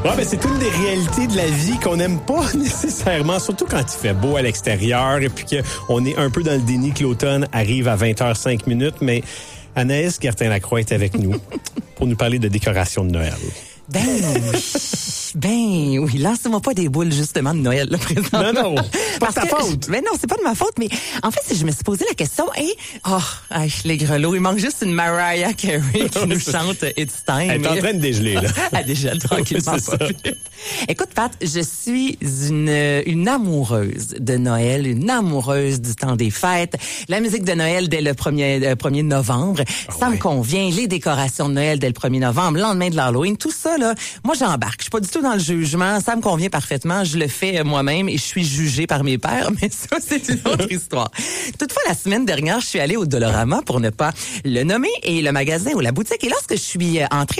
Ouais, ben c'est une des réalités de la vie qu'on n'aime pas nécessairement, surtout quand il fait beau à l'extérieur et puis qu'on est un peu dans le déni que l'automne arrive à 20h05, mais Anaïs Gertin-Lacroix est avec nous pour nous parler de décoration de Noël. Ben oui, lance-moi pas des boules justement de Noël là, présentement. Non, pas de ta faute. Ben non, c'est pas de ma faute, mais en fait, je me suis posé la question, les grelots, il manque juste une Mariah Carey qui nous chante It's Time. Elle est en train de dégeler, là. Elle dégèle tranquillement. Écoute, Pat, je suis une amoureuse de Noël, une amoureuse du temps des fêtes. La musique de Noël dès le 1er novembre, ça me convient. Les décorations de Noël dès le 1er novembre, le lendemain de l'Halloween, tout ça, là, moi j'embarque. Je suis pas du tout dans le jugement, ça me convient parfaitement. Je le fais moi-même et je suis jugée par mes pairs, mais ça, c'est une autre histoire. Toutefois, la semaine dernière, je suis allée au Dollarama, pour ne pas le nommer, et le magasin ou la boutique. Et lorsque je suis entrée